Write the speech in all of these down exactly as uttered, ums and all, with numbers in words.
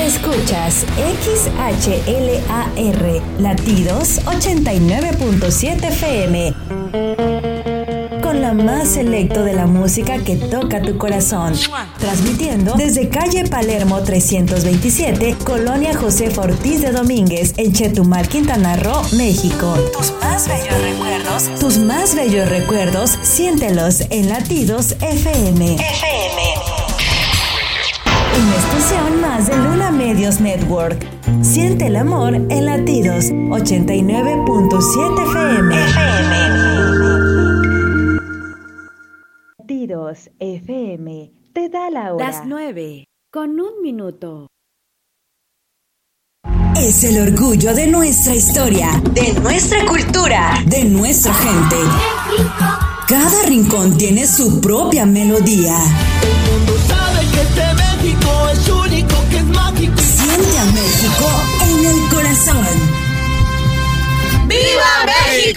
Escuchas X H L A R, Latidos ochenta y nueve punto siete F M. Con la más selecto de la música que toca tu corazón. Transmitiendo desde calle Palermo trescientos veintisiete, Colonia Josefa Ortiz de Domínguez, en Chetumal, Quintana Roo, México. Tus más bellos recuerdos, tus más bellos recuerdos, siéntelos en Latidos F M. F M. Una estación más de Luna Medios Network. Siente el amor en Latidos ochenta y nueve punto siete F M. F M. Latidos F M te da la hora. Las nueve, con un minuto. Es el orgullo de nuestra historia, de nuestra cultura, de nuestra gente. Cada rincón tiene su propia melodía. El mundo sabe que este México es único, que es mágico. Siente a México en el corazón. ¡Viva México!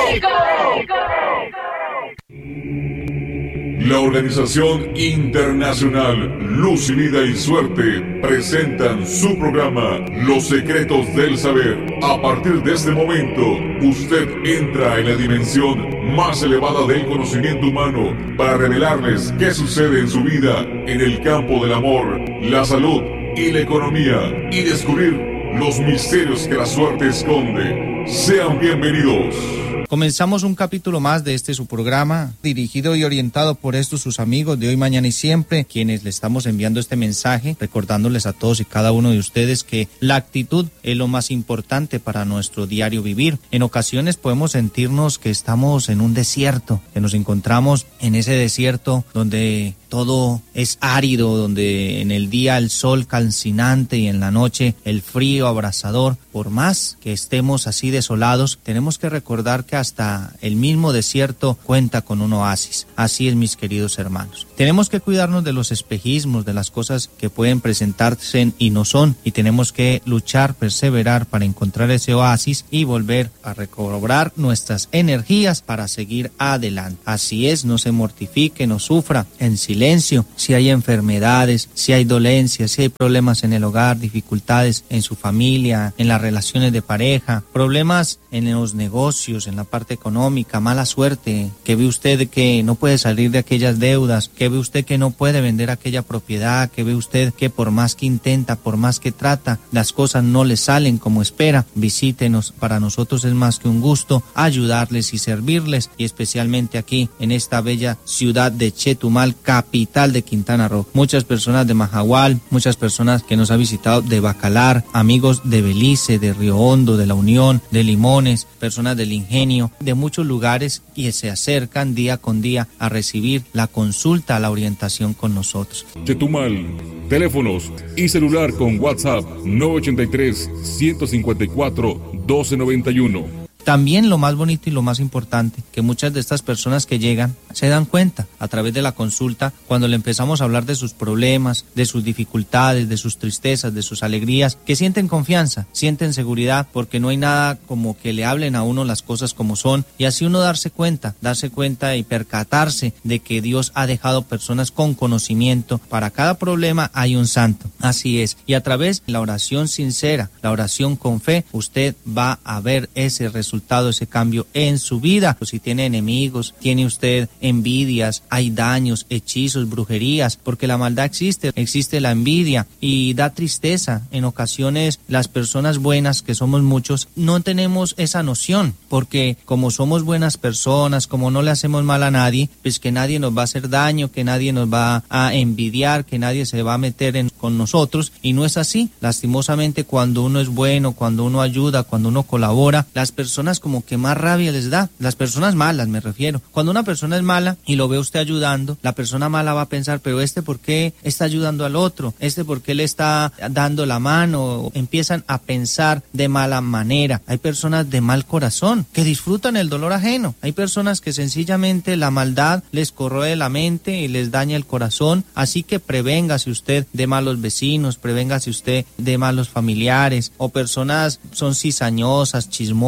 La Organización Internacional Luz y Vida y Suerte presentan su programa Los Secretos del Saber. A partir de este momento, usted entra en la dimensión más elevada del conocimiento humano para revelarles qué sucede en su vida en el campo del amor, la salud y la economía y descubrir los misterios que la suerte esconde. Sean bienvenidos. Comenzamos un capítulo más de este su programa, dirigido y orientado por estos sus amigos de hoy, mañana y siempre, quienes le estamos enviando este mensaje, recordándoles a todos y cada uno de ustedes que la actitud es lo más importante para nuestro diario vivir. En ocasiones podemos sentirnos que estamos en un desierto, que nos encontramos en ese desierto donde todo es árido, donde en el día el sol calcinante y en la noche el frío abrasador. Por más que estemos así desolados, tenemos que recordar que hasta el mismo desierto cuenta con un oasis. Así es, mis queridos hermanos. Tenemos que cuidarnos de los espejismos, de las cosas que pueden presentarse y no son, y tenemos que luchar, perseverar para encontrar ese oasis y volver a recobrar nuestras energías para seguir adelante. Así es, no se mortifique, no sufra en silencio. Si hay enfermedades, si hay dolencias, si hay problemas en el hogar, dificultades en su familia, en las relaciones de pareja, problemas en los negocios, en la parte económica, mala suerte, que ve usted que no puede salir de aquellas deudas, que ve usted que no puede vender aquella propiedad, que ve usted que por más que intenta, por más que trata, las cosas no le salen como espera, visítenos. Para nosotros es más que un gusto ayudarles y servirles, y especialmente aquí en esta bella ciudad de Chetumal, capital de Quintana Roo. Muchas personas de Majagual, muchas personas que nos han visitado de Bacalar, amigos de Belice, de Río Hondo, de La Unión, de Limones, personas del Ingenio, de muchos lugares, y se acercan día con día a recibir la consulta, la orientación con nosotros. Chetumal, teléfonos y celular con WhatsApp nueve ocho tres, uno cinco cuatro, uno dos nueve uno. También lo más bonito y lo más importante, que muchas de estas personas que llegan se dan cuenta a través de la consulta, cuando le empezamos a hablar de sus problemas, de sus dificultades, de sus tristezas, de sus alegrías, que sienten confianza, sienten seguridad, porque no hay nada como que le hablen a uno las cosas como son, y así uno darse cuenta, darse cuenta y percatarse de que Dios ha dejado personas con conocimiento. Para cada problema hay un santo, así es, y a través de la oración sincera, la oración con fe, usted va a ver ese resultado, ese cambio en su vida. Pues si tiene enemigos, tiene usted envidias, hay daños, hechizos, brujerías, porque la maldad existe, existe la envidia y da tristeza. En ocasiones las personas buenas, que somos muchos, no tenemos esa noción, porque como somos buenas personas, como no le hacemos mal a nadie, pues que nadie nos va a hacer daño, que nadie nos va a envidiar, que nadie se va a meter en, con nosotros, y no es así. Lastimosamente, cuando uno es bueno, cuando uno ayuda, cuando uno colabora, las personas como que más rabia les da, las personas malas me refiero. Cuando una persona es mala y lo ve usted ayudando, la persona mala va a pensar, pero este ¿por qué está ayudando al otro? Este ¿por qué le está dando la mano? Empiezan a pensar de mala manera. Hay personas de mal corazón que disfrutan el dolor ajeno. Hay personas que sencillamente la maldad les corroe la mente y les daña el corazón. Así que prevéngase usted de malos vecinos, prevéngase usted de malos familiares, o personas son cizañosas, chismosos,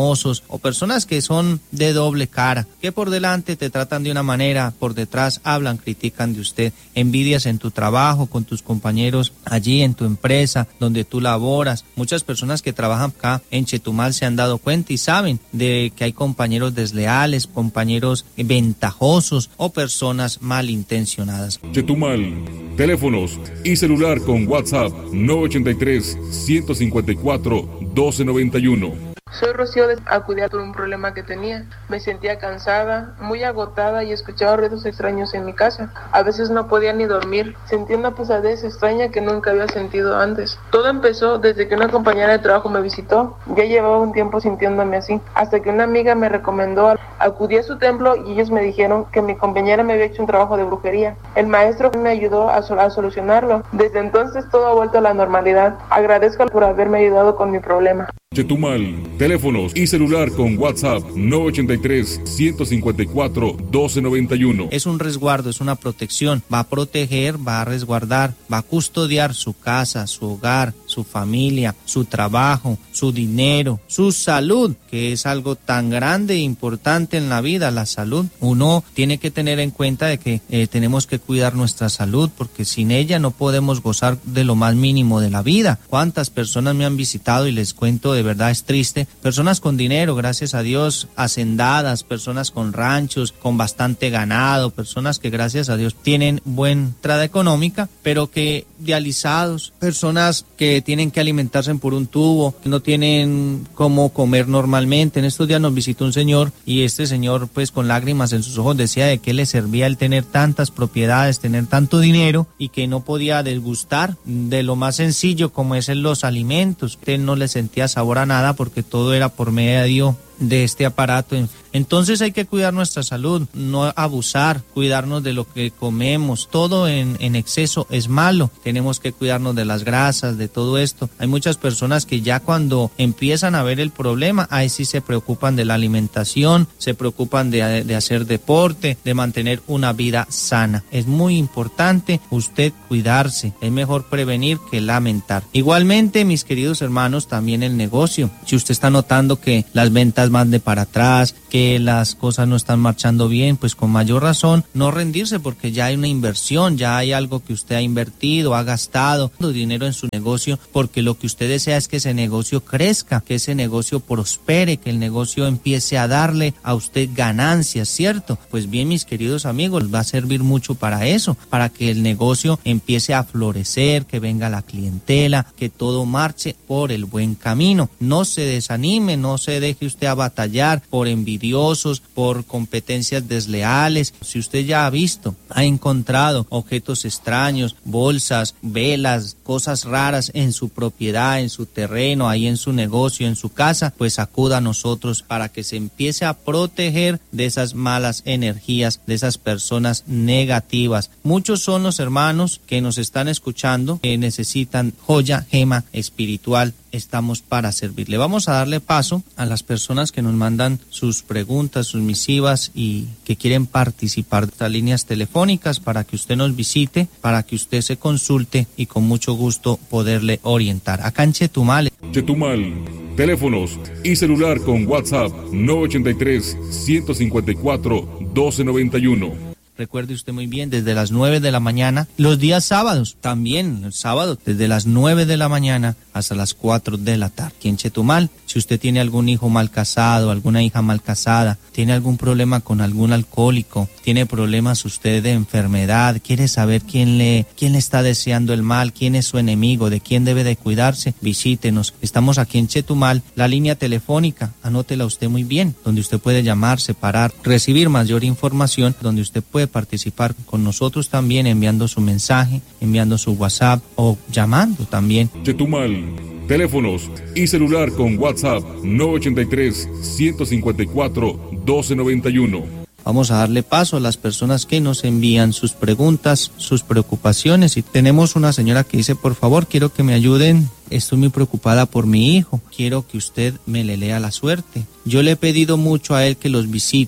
o personas que son de doble cara, que por delante te tratan de una manera, por detrás hablan, critican de usted, envidias en tu trabajo, con tus compañeros allí en tu empresa, donde tú laboras. Muchas personas que trabajan acá en Chetumal se han dado cuenta y saben de que hay compañeros desleales, compañeros ventajosos o personas malintencionadas. Chetumal, teléfonos y celular con WhatsApp nueve ochenta y tres, ciento cincuenta y cuatro, doce noventa y uno. Soy Rocío, acudí por un problema que tenía. Me sentía cansada, muy agotada y escuchaba ruidos extraños en mi casa. A veces no podía ni dormir. Sentía una pesadez extraña que nunca había sentido antes. Todo empezó desde que una compañera de trabajo me visitó. Ya llevaba un tiempo sintiéndome así, hasta que una amiga me recomendó. Acudí a su templo y ellos me dijeron que mi compañera me había hecho un trabajo de brujería. El maestro me ayudó a, sol- a solucionarlo. Desde entonces todo ha vuelto a la normalidad. Agradezco por haberme ayudado con mi problema. Chetumal, teléfonos y celular con WhatsApp nueve ochenta y tres, ciento cincuenta y cuatro, doce noventa y uno. Es un resguardo, es una protección, va a proteger, va a resguardar, va a custodiar su casa, su hogar, su familia, su trabajo, su dinero, su salud, que es algo tan grande e importante en la vida, la salud. Uno tiene que tener en cuenta de que eh, tenemos que cuidar nuestra salud, porque sin ella no podemos gozar de lo más mínimo de la vida. ¿Cuántas personas me han visitado y les cuento, de verdad es triste? Personas con dinero, gracias a Dios, hacendadas, personas con ranchos, con bastante ganado, personas que gracias a Dios tienen buena entrada económica, pero que dializados, personas que tienen que alimentarse por un tubo, que no tienen cómo comer normalmente. En estos días nos visitó un señor y este señor, pues con lágrimas en sus ojos, decía de qué le servía el tener tantas propiedades, tener tanto dinero, y que no podía degustar de lo más sencillo como es en los alimentos. Él no le sentía sabor a nada porque todo era por medio de este aparato. Entonces hay que cuidar nuestra salud, no abusar, cuidarnos de lo que comemos. Todo en, en exceso es malo. Tenemos que cuidarnos de las grasas, de todo esto. Hay muchas personas que ya cuando empiezan a ver el problema, ahí sí se preocupan de la alimentación, se preocupan de, de hacer deporte, de mantener una vida sana. Es muy importante usted cuidarse. Es mejor prevenir que lamentar. Igualmente, mis queridos hermanos, también el negocio. Si usted está notando que las ventas más de para atrás, que las cosas no están marchando bien, pues con mayor razón no rendirse, porque ya hay una inversión, ya hay algo que usted ha invertido, ha gastado dinero en su negocio, porque lo que usted desea es que ese negocio crezca, que ese negocio prospere, que el negocio empiece a darle a usted ganancias, ¿cierto? Pues bien, mis queridos amigos, va a servir mucho para eso, para que el negocio empiece a florecer, que venga la clientela, que todo marche por el buen camino. No se desanime, no se deje usted a batallar por envidiosos, por competencias desleales. Si usted ya ha visto, ha encontrado objetos extraños, bolsas, velas, cosas raras en su propiedad, en su terreno, ahí en su negocio, en su casa, pues acuda a nosotros para que se empiece a proteger de esas malas energías, de esas personas negativas. Muchos son los hermanos que nos están escuchando, que necesitan joya, gema espiritual. Estamos para servirle. Vamos a darle paso a las personas que nos mandan sus preguntas, sus misivas y que quieren participar de estas líneas telefónicas para que usted nos visite, para que usted se consulte y con mucho gusto poderle orientar. Acá en Chetumal. Chetumal, teléfonos y celular con WhatsApp nueve ochenta y tres, ciento cincuenta y cuatro, doce noventa y uno. Recuerde usted muy bien, desde las nueve de la mañana, los días sábados, también el sábado, desde las nueve de la mañana hasta las cuatro de la tarde. Aquí en Chetumal, si usted tiene algún hijo mal casado, alguna hija mal casada, tiene algún problema con algún alcohólico, tiene problemas usted de enfermedad, quiere saber quién le, quién le está deseando el mal, quién es su enemigo, de quién debe de cuidarse, visítenos. Estamos aquí en Chetumal, la línea telefónica, anótela usted muy bien, donde usted puede llamar, separar, recibir mayor información, donde usted puede participar con nosotros también enviando su mensaje, enviando su WhatsApp o llamando también. Chetumal, teléfonos y celular con WhatsApp nueve ochenta y tres, ciento cincuenta y cuatro, doce noventa y uno. Vamos a darle paso a las personas que nos envían sus preguntas, sus preocupaciones. Y tenemos una señora que dice, por favor, quiero que me ayuden. Estoy muy preocupada por mi hijo. Quiero que usted me le lea la suerte. Yo le he pedido mucho a él que los visite,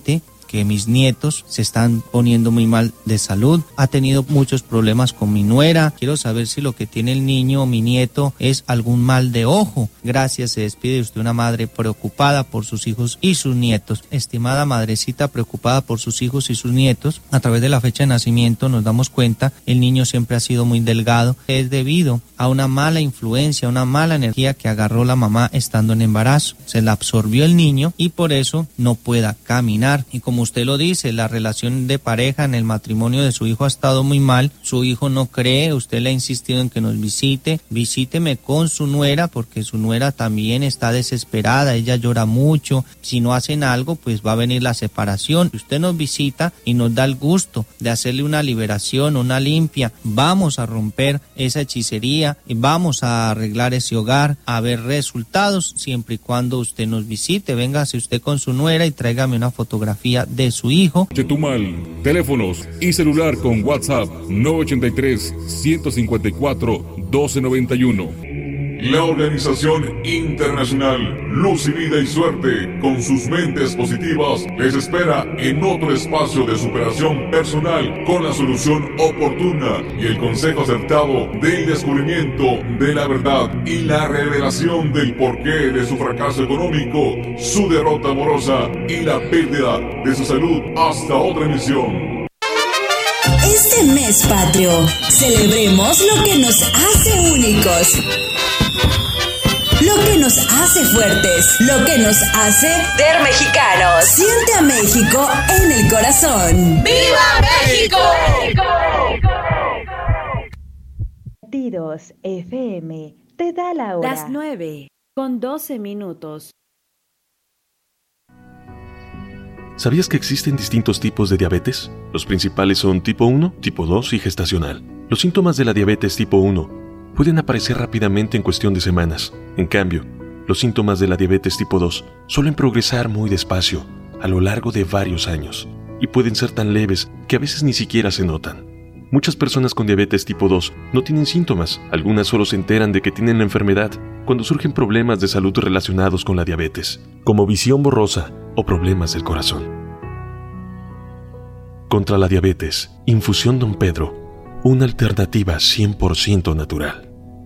porque mis nietos se están poniendo muy mal de salud. Ha tenido muchos problemas con mi nuera. Quiero saber si lo que tiene el niño o mi nieto es algún mal de ojo. Gracias, se despide usted, una madre preocupada por sus hijos y sus nietos. Estimada madrecita preocupada por sus hijos y sus nietos, a través de la fecha de nacimiento nos damos cuenta, el niño siempre ha sido muy delgado. Es debido a una mala influencia, una mala energía que agarró la mamá estando en embarazo. Se la absorbió el niño y por eso no pueda caminar. Y como usted lo dice, la relación de pareja en el matrimonio de su hijo ha estado muy mal. Su hijo no cree, usted le ha insistido en que nos visite. Visíteme con su nuera, porque su nuera también está desesperada, ella llora mucho. Si no hacen algo, pues va a venir la separación. Usted nos visita y nos da el gusto de hacerle una liberación, una limpia. Vamos a romper esa hechicería y vamos a arreglar ese hogar, a ver resultados, siempre y cuando usted nos visite. Véngase usted con su nuera y tráigame una fotografía de su hijo. Chetumal, teléfonos y celular con WhatsApp nueve ocho tres, uno cinco cuatro, uno dos nueve uno. La Organización Internacional Luz y Vida y Suerte, con sus mentes positivas, les espera en otro espacio de superación personal con la solución oportuna y el consejo acertado del descubrimiento de la verdad y la revelación del porqué de su fracaso económico, su derrota amorosa y la pérdida de su salud. Hasta otra emisión. Este mes patrio, celebremos lo que nos hace únicos. Lo que nos hace fuertes, lo que nos hace ser mexicanos. Siente a México en el corazón. ¡Viva México! Latidos F M te da la hora. Las nueve con doce minutos. ¿Sabías que existen distintos tipos de diabetes? Los principales son tipo uno, tipo dos y gestacional. Los síntomas de la diabetes tipo uno pueden aparecer rápidamente en cuestión de semanas. En cambio, los síntomas de la diabetes tipo dos suelen progresar muy despacio, a lo largo de varios años, y pueden ser tan leves que a veces ni siquiera se notan. Muchas personas con diabetes tipo dos no tienen síntomas, algunas solo se enteran de que tienen la enfermedad cuando surgen problemas de salud relacionados con la diabetes, como visión borrosa o problemas del corazón. Contra la diabetes, Infusión Don Pedro, una alternativa cien por ciento natural.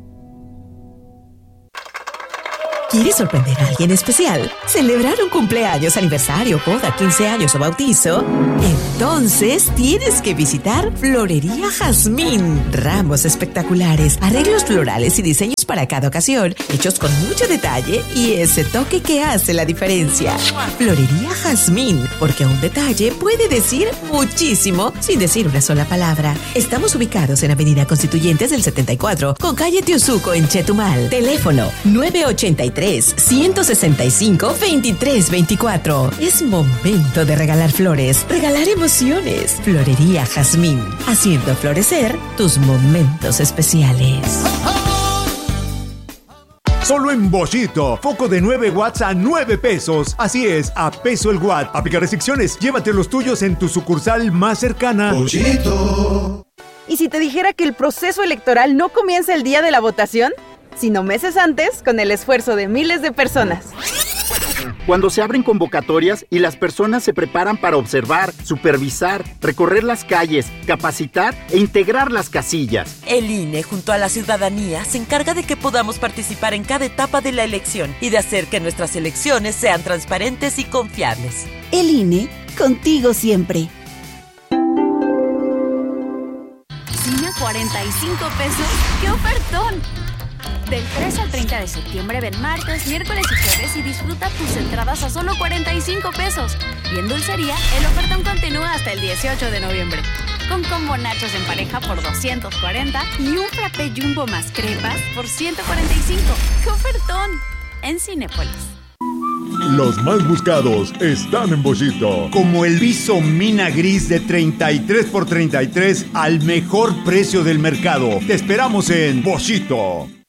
¿Quieres sorprender a alguien especial? ¿Celebrar un cumpleaños, aniversario, boda, quince años o bautizo? Entonces tienes que visitar Florería Jazmín. Ramos espectaculares, arreglos florales y diseños para cada ocasión, hechos con mucho detalle y ese toque que hace la diferencia. Florería Jazmín, porque un detalle puede decir muchísimo sin decir una sola palabra. Estamos ubicados en Avenida Constituyentes del setenta y cuatro, con calle Teosuco en Chetumal. Teléfono nueve ocho tres, uno seis cinco, dos tres dos cuatro. Es momento de regalar flores, regalar emociones. Florería Jazmín, haciendo florecer tus momentos especiales. Solo en Bollito, foco de nueve watts a nueve pesos. Así es, a peso el watt. Aplica restricciones, llévate los tuyos en tu sucursal más cercana. Bollito. ¿Y si te dijera que el proceso electoral no comienza el día de la votación, sino meses antes, con el esfuerzo de miles de personas? Cuando se abren convocatorias y las personas se preparan para observar, supervisar, recorrer las calles, capacitar e integrar las casillas. El I N E, junto a la ciudadanía, se encarga de que podamos participar en cada etapa de la elección y de hacer que nuestras elecciones sean transparentes y confiables. El I N E, contigo siempre. ¿Cine a cuarenta y cinco pesos? ¡Qué ofertón! Del tres al treinta de septiembre ven martes, miércoles y jueves y disfruta tus entradas a solo cuarenta y cinco pesos. Y en dulcería, el ofertón continúa hasta el dieciocho de noviembre. Con combo nachos en pareja por doscientos cuarenta y un frappé jumbo más crepas por ciento cuarenta y cinco. ¡Qué ofertón! En Cinépolis. Los más buscados están en Bollito. Como el viso Mina Gris de treinta y tres por treinta y tres al mejor precio del mercado. Te esperamos en Bollito.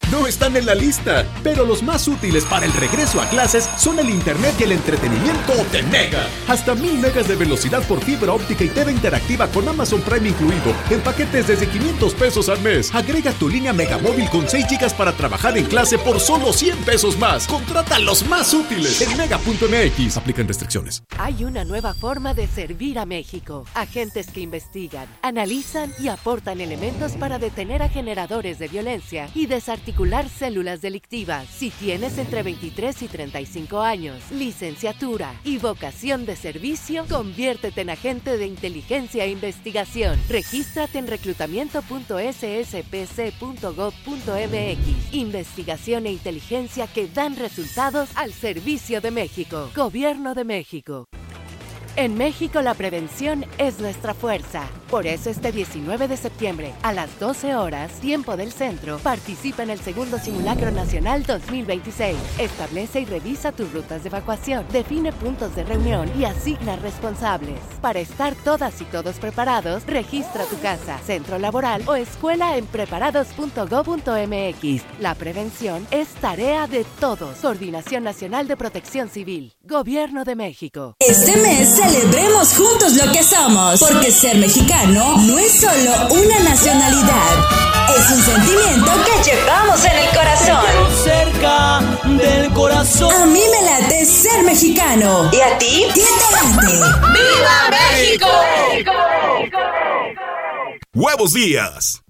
no están en la lista, pero los más útiles para el regreso a clases son el internet y el entretenimiento de Mega. Hasta mil megas de velocidad por fibra óptica y T V interactiva con Amazon Prime incluido, en paquetes desde quinientos pesos al mes. Agrega tu línea Megamóvil con seis gigas para trabajar en clase por solo cien pesos más. Contrata los más útiles en mega punto m x. Aplican restricciones. Hay una nueva forma de servir a México. Agentes que investigan, analizan y aportan elementos para detener a generadores de violencia y desarticular células delictivas. Si tienes entre veintitrés y treinta y cinco años, licenciatura y vocación de servicio, conviértete en agente de inteligencia e investigación. Regístrate en reclutamiento punto s s p c punto gov punto m x. Investigación e inteligencia que dan resultados al servicio de México. Gobierno de México. En México la prevención es nuestra fuerza. Por eso este diecinueve de septiembre, a las doce horas, tiempo del centro, participa en el segundo Simulacro Nacional dos mil veintiséis. Establece y revisa tus rutas de evacuación, define puntos de reunión y asigna responsables. Para estar todas y todos preparados, registra tu casa, centro laboral o escuela en preparados punto gov punto m x. La prevención es tarea de todos. Coordinación Nacional de Protección Civil. Gobierno de México. Este mes celebremos juntos lo que somos, porque ser mexicano no es solo una nacionalidad, es un sentimiento que llevamos en el corazón. Cerca del corazón. A mí me late ser mexicano. ¿Y a ti? ¿Qué te late? ¡Viva México! ¡Huevos Díaz!